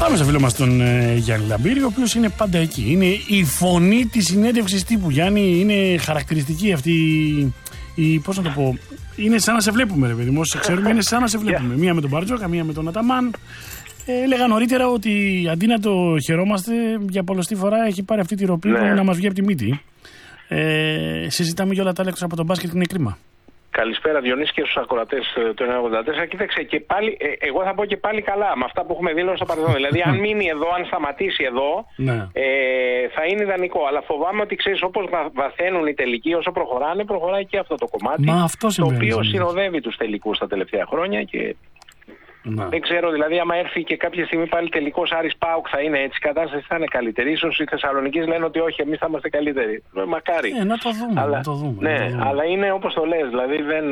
Πάμε στο φίλο μας τον Γιάννη Λαμπύρη, ο οποίος είναι πάντα εκεί. Είναι η φωνή της συνέντευξης τύπου. Γιάννη, είναι χαρακτηριστική αυτή η, πώς να το πω, είναι σαν να σε βλέπουμε, ρε παιδί μου. Όσοι ξέρουμε, είναι σαν να σε βλέπουμε. Μία με τον Μπαρτζόκα, μία με τον Αταμάν. Έλεγα νωρίτερα ότι αντί να το χαιρόμαστε, για πολλωστή φορά έχει πάρει αυτή τη ροπή να μας βγει από τη μύτη. Συζητάμε για όλα τα άλλα από τον μπάσκετ, είναι κρίμα. Καλησπέρα Διονύση και στους ακροατές του 184. Κοίταξε, και πάλι, εγώ θα πω και πάλι καλά με αυτά που έχουμε δει στο παρελθόν. Δηλαδή, αν μείνει εδώ, αν σταματήσει εδώ, θα είναι ιδανικό. Αλλά φοβάμαι ότι ξέρεις, όπως βαθαίνουν οι τελικοί, όσο προχωράει και αυτό το κομμάτι. Το οποίο συνοδεύει τους τελικούς τα τελευταία χρόνια και. Δεν ξέρω, δηλαδή, άμα έρθει και κάποια στιγμή πάλι τελικός Άρης ΠΑΟΚ θα είναι έτσι, η κατάσταση θα είναι καλύτερη. Ίσως οι Θεσσαλονικείς λένε ότι όχι, εμείς θα είμαστε καλύτεροι. Μακάρι. Να το δούμε. Αλλά, να το δούμε, ναι, να το δούμε. αλλά είναι όπως το λες, δηλαδή δεν.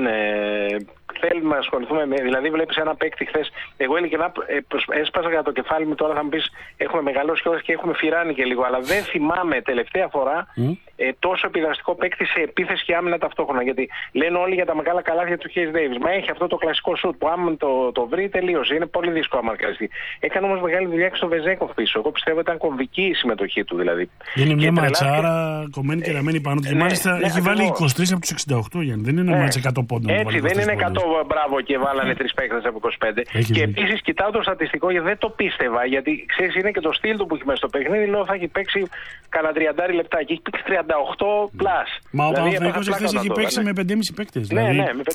Θέλουμε να ασχοληθούμε με. Δηλαδή, βλέπεις ένα παίκτη χθες. Εγώ ειλικρινά έσπασα για το κεφάλι μου, τώρα θα μου πεις: έχουμε μεγαλώσει κιόλας και έχουμε φυράνει και λίγο. Αλλά δεν θυμάμαι τελευταία φορά τόσο επιδραστικό παίκτη σε επίθεση και άμυνα ταυτόχρονα. Γιατί λένε όλοι για τα μεγάλα καλάθια του Χέις Ντέιβις. Μα έχει αυτό το κλασικό σουτ που άμα το βρει, τελείωσε. Είναι πολύ δύσκολο να μαρκαριστεί. Έκανε όμως μεγάλη δουλειά και στο Βεζέκοφ πίσω. Εγώ πιστεύω ήταν κομβική η συμμετοχή του δηλαδή. Είναι μια ματσάρα κομμένη και ραμμένη πάνω του. Και μάλιστα έχει βάλει 23 από τους 68, Γιάννη. Δεν είναι ένα μάτσα 100 πόντων. Έτσι, δεν είναι 100 μπράβο και βάλανε 3 παίκτες από 25. Και επίσης κοιτάω το στατιστικό γιατί δεν το πίστευα. Γιατί ξέρεις, είναι και το στυλ του που έχει μέσα στο παιχνίδι. Λέω θα έχει παίξει κανένα 30 λεπτά και έχει παίξει 38 πλάς. Μα ο Παναθηναϊκός εχθές έχει παίξει με 5,5 παίκτες. Ναι,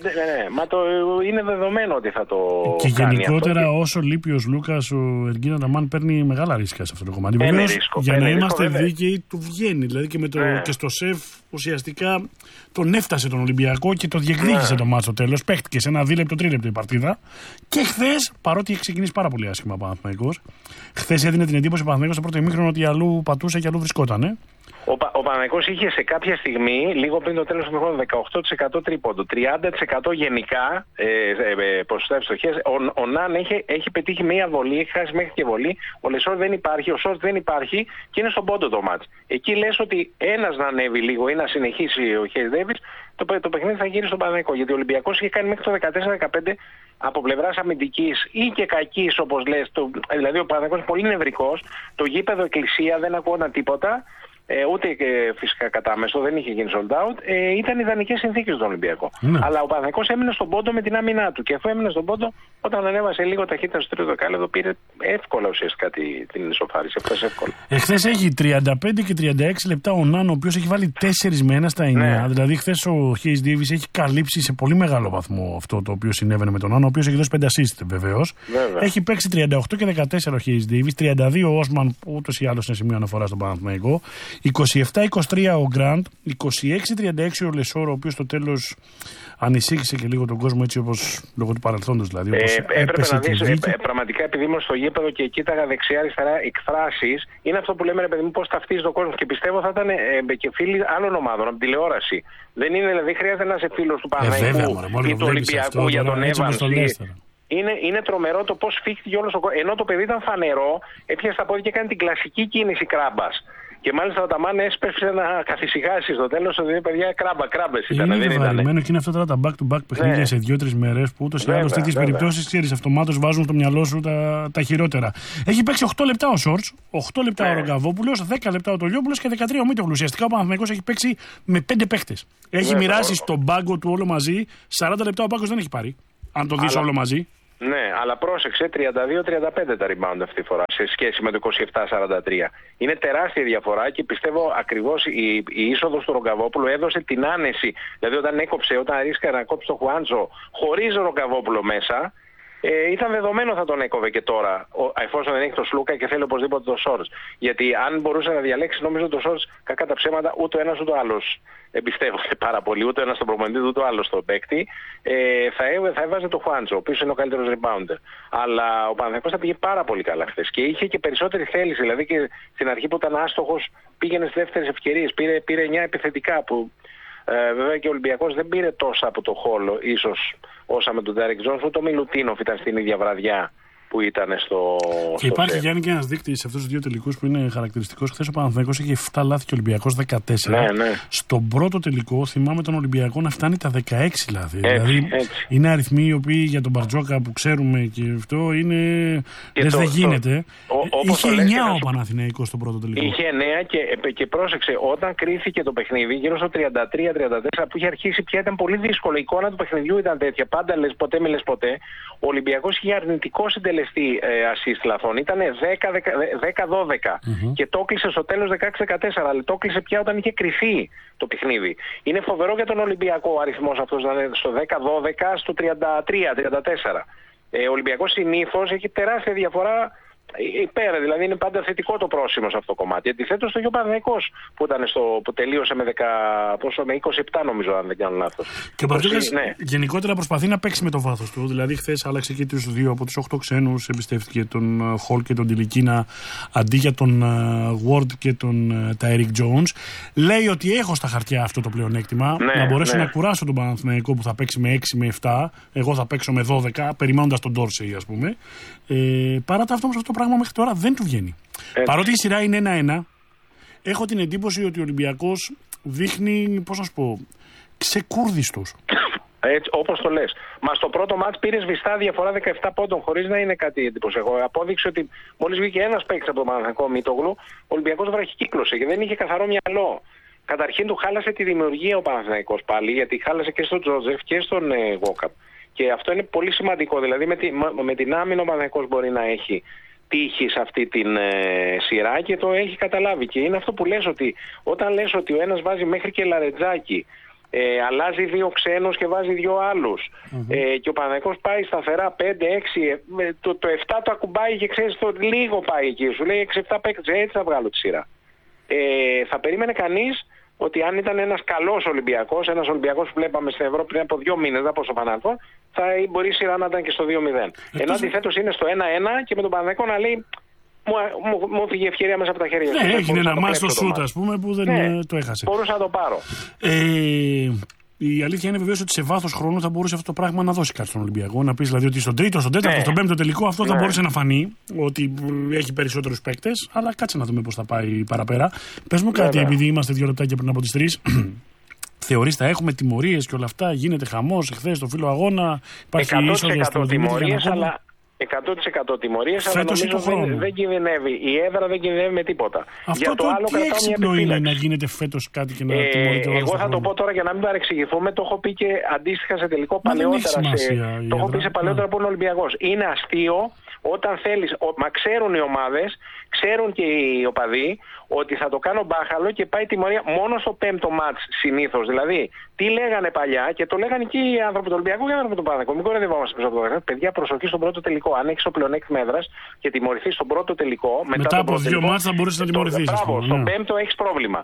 μα είναι δεδομένο ότι θα το και κάνει. Και γενικότερα όσο λείπει ο Λούκας, ο Εργκίν Αταμάν παίρνει μεγάλα ρίσκα σε αυτό το κομμάτι. Βεβαίως, για να είμαστε δίκαιοι, του βγαίνει. Δηλαδή και στο ΣΕΦ ουσιαστικά τον έφτασε τον Ολυμπιακό και το διεκδίκησε το μάτσο τέλος. Παίχτηκε σε ένα 2 τρίλεπτο η παρτίδα. Και χθες, παρότι έχει ξεκινήσει πάρα πολύ άσχημα ο Παναθηναϊκός, χθες έδινε την εντύπωση ο Παναθηναϊκός στο πρώτο ημίχρονο ότι αλλού πατούσε και αλλού βρισκότανε. Ο Παναθηναϊκός είχε σε κάποια στιγμή, λίγο πριν το τέλος του χρόνου, 18% τρίποντο, 30% γενικά ποσοστά ευστοχές. Ο Ναν έχει πετύχει μία βολή, έχει χάσει μέχρι και βολή. Ο Λεσόρ δεν υπάρχει, ο Σόρτ δεν υπάρχει και είναι στον πόντο το μάτς. Εκεί λες ότι ένας να ανέβει λίγο ή να συνεχίσει ο Χέις Ντέιβις, το παιχνίδι θα γύρει στον Παναθηναϊκό. Γιατί ο Ολυμπιακός είχε κάνει μέχρι το 14-15 από πλευράς αμυντικής ή και κακής, όπως λες. Δηλαδή ο Παναθηναϊκός πολύ νευρικός, το γήπεδο εκκλησία δεν ακούγονταν τίποτα. Ούτε και φυσικά κατάμεσο, δεν είχε γίνει sold out. Ήταν ιδανικές συνθήκες στον Ολυμπιακό. Αλλά ο Παναθηναϊκός έμεινε στον πόντο με την άμυνά του. Και αφού έμεινε στον πόντο, όταν ανέβασε λίγο ταχύτητα στο τρίτο δεκάλεπτο, πήρε εύκολα ουσιαστικά την ισοφάριση. Εχθές έχει 35 και 36 λεπτά ο Ναν, ο οποίος έχει βάλει 4 με 1 στα 9. Ναι. Δηλαδή, χθες ο Χέις Ντέιβις έχει καλύψει σε πολύ μεγάλο βαθμό αυτό το οποίο συνέβαινε με τον Ναν, ο οποίος έχει δώσει 5 assist βεβαίως. Έχει παίξει 38 και 14 ο Χέις Ντέιβις, 32 ο Όσμαν, που ούτως ή άλλως είναι σημείο αναφορά στον Παναθηναϊκό. 27-23 ο Γκραντ, 26-36 ο Λεσόρ, ο οποίος στο τέλος ανησύχησε και λίγο τον κόσμο έτσι όπως λόγω του παρελθόντος δηλαδή. Έπρεπε να δεις, πραγματικά επειδή ήμουν στο γήπεδο και κοίταγα δεξιά-αριστερά εκφράσεις, είναι αυτό που λέμε ρε παιδί μου πώς ταυτίζει τον κόσμο και πιστεύω θα ήταν και φίλοι άλλων ομάδων από τηλεόραση. Δεν είναι, δηλαδή χρειάζεται να είσαι φίλος του Παναθηναϊκού ή του Ολυμπιακού για τον Εύανς. Είναι τρομερό το πώς φύχτηκε όλος ο κόσμος. Ενώ το παιδί ήταν φανερό, έπιασε τα πόδια και έκανε την κλασική κίνηση κράμπας. Και μάλιστα ο Αταμάν έσπευσε να καθησυχάσει στο τέλος ότι παιδιά κράμπες ήταν. Είναι βαρημένο και είναι αυτά τώρα τα back-to-back παιχνίδια σε 2-3 μέρες που ούτως ή άλλως τέτοιες περιπτώσεις ξέρεις αυτομάτως βάζουν στο μυαλό σου τα χειρότερα. Έχει παίξει 8 λεπτά ο Σόρτς, 8 λεπτά ο Ρογκαβόπουλος, 10 λεπτά ο Τολιόπουλος και 13 ο Μίτογλου. Ουσιαστικά ο Παναθηναϊκός έχει παίξει με 5 παίχτες. Έχει μοιράσει στον πάγκο του όλο μαζί, 40 λεπτά ο πάγκος δεν έχει πάρει. Αν το δεις όλο μαζί. Ναι, αλλά πρόσεξε, 32-35 τα rebound αυτή τη φορά σε σχέση με το 27-43. Είναι τεράστια διαφορά και πιστεύω ακριβώς η είσοδος του Ρογκαβόπουλου έδωσε την άνεση. Δηλαδή όταν ρίσκαρε να κόψει τον Χουάντζο χωρίς Ρογκαβόπουλο μέσα, ήταν δεδομένο θα τον έκοβε και τώρα, εφόσον δεν έχει το Σλούκα και θέλει οπωσδήποτε το Σόρτς. Γιατί αν μπορούσε να διαλέξει, νομίζω το Σόρτς, κακά τα ψέματα, ούτε ο ένας ούτε ο άλλος εμπιστεύονται πάρα πολύ, ούτε ο ένας στον προπονητή, ούτε ο άλλος στον παίκτη. Θα έβαζε το Χουάντζο, ο οποίος είναι ο καλύτερος rebounder. Αλλά ο Παναθηναϊκός θα πήγε πάρα πολύ καλά χθες και είχε και περισσότερη θέληση. Δηλαδή και στην αρχή που ήταν άστοχος, πήγαινε στις δεύτερες ευκαιρίες, πήρε 9 επιθετικά που. Βέβαια και ο Ολυμπιακός δεν πήρε τόσα από το χόλο ίσως όσα με τον Ντέρεκ Τζόνς, ούτε ο Μιλουτίνοφ ήταν στην ίδια βραδιά που ήταν στο. Και υπάρχει, Γιάννη, και ένας δείκτης σε αυτούς τους δύο τελικούς που είναι χαρακτηριστικός. Χθες ο Παναθηναϊκός είχε 7 λάθη και ο Ολυμπιακός 14. Ναι. Στον πρώτο τελικό θυμάμαι τον Ολυμπιακό να φτάνει τα 16 λάθη. Έτσι, δηλαδή έτσι. είναι αριθμοί οι οποίοι για τον Μπαρτζόκα που ξέρουμε και αυτό είναι. Δεν γίνεται. Είχε 9 ο Παναθηναϊκός στον πρώτο τελικό. Είχε 9 και πρόσεξε, όταν κρίθηκε το παιχνίδι γύρω στο 33-34 που είχε αρχίσει πια ήταν πολύ δύσκολο. Η εικόνα του παιχνιδιού ήταν τέτοια. Πάντα λες ποτέ, μη λες ποτέ. Ο Ολυμπιακός είχε αρνητικό συντελεστή assist λαθών. Ήταν 10-12 και το κλείσε στο τέλος 16-14. Αλλά το κλείσε πια όταν είχε κρυφεί το παιχνίδι. Είναι φοβερό για τον Ολυμπιακό ο αριθμός αυτός να είναι στο 10-12 στο 33-34. Ο Ολυμπιακός συνήθως έχει τεράστια διαφορά υπέρ, δηλαδή είναι πάντα θετικό το πρόσημο σε αυτό το κομμάτι. Αντιθέτως το Παναθηναϊκός που τελείωσε με 27 νομίζω, αν δεν κάνω λάθος. Και ο Μπαρτζόκας γενικότερα προσπαθεί να παίξει με το βάθος του. Δηλαδή χθες άλλαξε και τους 2 από τους 8 ξένους, εμπιστεύτηκε τον Χολ και τον Τιλικίνα αντί για τον Ward και τον Τάιρικ Τζόουνς. Λέει ότι έχω στα χαρτιά αυτό το πλεονέκτημα, να μπορέσω να κουράσω τον Παναθηναϊκό που θα παίξει με 6 με 7, εγώ θα παίξω με 12, περιμένοντας τον Ντόρσεϊ, ας πούμε. Παρά τα αυτό το πράγμα μέχρι τώρα δεν του βγαίνει. Παρότι η σειρά είναι 1-1, έχω την εντύπωση ότι ο Ολυμπιακός δείχνει, πώς να σου πω, ξεκούρδιστος. Έτσι, όπως το λες. Μα στο πρώτο μάτς πήρε σβηστά διαφορά 17 πόντων, χωρίς να είναι κάτι εντυπωσιακό. Απόδειξε ότι μόλις βγήκε ένας παίκτης από το Παναθηναϊκό, Μήτογλου, ο Ολυμπιακός βραχικύκλωσε και δεν είχε καθαρό μυαλό. Καταρχήν του χάλασε τη δημιουργία ο Παναθηναϊκός πάλι, γιατί χάλασε και στον Τζότζεφ και στον Γόκαπ. Και αυτό είναι πολύ σημαντικό. Δηλαδή με την άμυνα ο Παναθηναϊκός μπορεί να έχει τύχη σε αυτή την σειρά και το έχει καταλάβει. Και είναι αυτό που λες, ότι όταν λες ότι ο ένας βάζει μέχρι και λαρετζάκι, αλλάζει 2 ξένους και βάζει 2 άλλους, και ο Παναθηναϊκός πάει σταθερά 5-6, το 7 το ακουμπάει και ξέρεις το λίγο πάει εκεί, σου λέει 6-7 παίκτες, έτσι θα βγάλω τη σειρά. Θα περίμενε κανείς ότι αν ήταν ένας καλός Ολυμπιακός, ένας Ολυμπιακός που βλέπαμε στην Ευρώπη πριν από 2 μήνες, δεν από Παναθηναϊκό, θα μπορεί η σειρά να ήταν και στο 2-0. Ενώ αντιθέτως είναι στο 1-1 και με τον Παναθηναϊκό να λέει μου έφυγε η ευκαιρία μέσα από τα χέρια. Ναι, έγινε ένα μάστο σούτ, ας πούμε, που δεν το έχασε. Μπορούσα να το πάρω. Η αλήθεια είναι βεβαίως ότι σε βάθος χρόνου θα μπορούσε αυτό το πράγμα να δώσει κάτι στον Ολυμπιακό. Να πεις δηλαδή ότι στον τρίτο, στον τέταρτο, στον πέμπτο τελικό αυτό θα μπορούσε να φανεί ότι έχει περισσότερους παίκτες. Αλλά κάτσε να δούμε πώς θα πάει παραπέρα. Πες μου κάτι, επειδή είμαστε 2 λεπτάκια πριν από τις 3. Θεωρείς θα έχουμε τιμωρίες και όλα αυτά? Γίνεται χαμός εχθές στο φύλλο αγώνα? Υπάρχει είσοδος στο τιμωρίες, αλλά 100% τιμωρίες, αλλά νομίζω δεν κινδυνεύει. Η έδρα δεν κινδυνεύει με τίποτα. Αυτό για το άλλο τι έξυπνο είναι να γίνεται φέτος κάτι και να τιμωρείται όλο. Εγώ θα το πω τώρα για να μην παρεξηγηθούμε. Το έχω πει και αντίστοιχα σε τελικό παλαιότερα. Το έχω πει σε παλαιότερα που είναι Ολυμπιακός. Είναι αστείο όταν θέλεις. Μα ξέρουν οι ομάδες, ξέρουν και οι οπαδοί ότι θα το κάνω μπάχαλο και πάει τιμωρία μόνο στο 5ο μάτς συνήθως. Δηλαδή, τι λέγανε παλιά και το λέγανε και οι άνθρωποι του Ολυμπιακού και οι άνθρωποι του Παναθηναϊκού. Μην κοροϊδευόμαστε πίσω από το παιχνίδι. Παιδιά, προσοχή στον πρώτο τελικό. Αν έχεις το πλεονέκτημα έδρας και τιμωρηθείς στον πρώτο τελικό, μετά από 2 μάτς θα μπορείς να τιμωρηθείς. Μπράβο, στον 5ο έχεις πρόβλημα.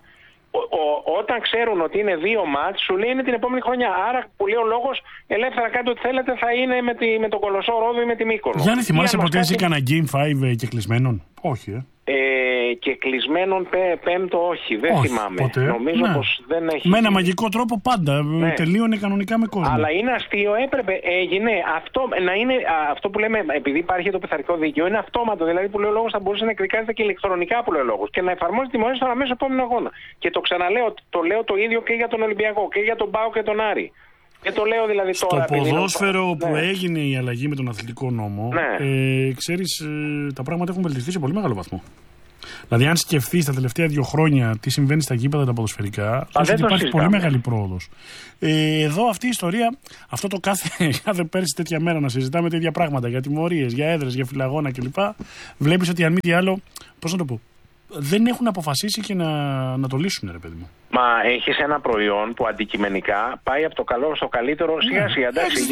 Όταν ξέρουν ότι είναι 2 μάτς, σου λέει είναι την επόμενη χρονιά. Άρα που λέει ο λόγος, ελεύθερα κάντε ό,τι θέλετε, θα είναι με τον Κολοσσό Ρόδο ή με τη Μύκονο. Γιάννη, θυμάσαι ποτέ εσύ κανένα Game 5 και κλεισμένον? Όχι, και κλεισμένον πέμπτο όχι, δεν θυμάμαι. Ποτέ. Νομίζω πως δεν έχει. Με ένα μαγικό τρόπο πάντα. Τελείωνε κανονικά με κόσμο. Αλλά είναι αστείο, έγινε αυτό που λέμε, επειδή υπάρχει το πειθαρχικό δίκαιο, είναι αυτόματο. Δηλαδή που λέει ο λόγος θα μπορούσε να εκδικάζεται και ηλεκτρονικά που λέει ο λόγος και να εφαρμόζει τιμωρίες στον αμέσως επόμενο αγώνα. Και το ξαναλέω, το λέω το ίδιο και για τον Ολυμπιακό και για τον ΠΑΟ και τον Άρη. Και το λέω δηλαδή τώρα. Στο ποδόσφαιρο που έγινε η αλλαγή με τον αθλητικό νόμο, ξέρεις, τα πράγματα έχουν βελτιωθεί σε πολύ μεγάλο βαθμό. Δηλαδή, αν σκεφτείς τα τελευταία 2 χρόνια τι συμβαίνει στα γήπεδα τα ποδοσφαιρικά, θα υπάρχει πολύ μεγάλη πρόοδος. Εδώ αυτή η ιστορία, αυτό το κάθε πέρσι τέτοια μέρα να συζητάμε τέτοια πράγματα για τιμωρίες, για έδρες, για φιλαγώνα κλπ. Βλέπεις ότι αν μη τι άλλο, πώς να το πω, δεν έχουν αποφασίσει και να το λύσουν, ρε παιδί μου. Μα έχεις ένα προϊόν που αντικειμενικά πάει από το καλό στο καλύτερο σιγά σιγά.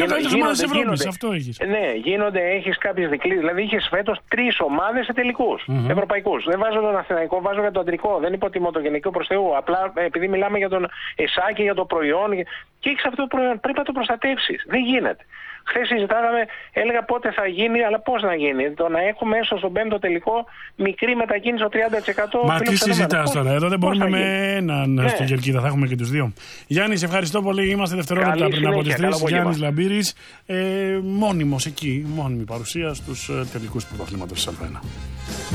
Γίνονται, έχεις κάποιες δικλείδες. Δηλαδή είχες φέτος 3 ομάδες σε τελικούς ευρωπαϊκούς. Δεν βάζω τον αθηναϊκό, βάζω για το αντρικό. Δεν υποτιμώ το γενικό προς Θεού. Απλά επειδή μιλάμε για τον ΕΣΑ και για το προϊόν. Και έχεις αυτό το προϊόν, πρέπει να το προστατεύσεις. Δεν γίνεται. Χθες συζητάγαμε, έλεγα πότε θα γίνει, αλλά πώς να γίνει. Το να έχουμε έσω στον 5ο τελικό μικρή μετακίνηση στο 30%. Μα τι συζητάς τώρα, εδώ δεν μπορούμε με έναν στην Κερκίδα. Θα έχουμε και τους δύο. Γιάννη, σε ευχαριστώ πολύ. Είμαστε δευτερόλεπτα πριν από τις 3. Γιάννης Λαμπύρης, μόνιμος εκεί, μόνιμη παρουσία στους τελικούς πρωταθλήματος της Α1.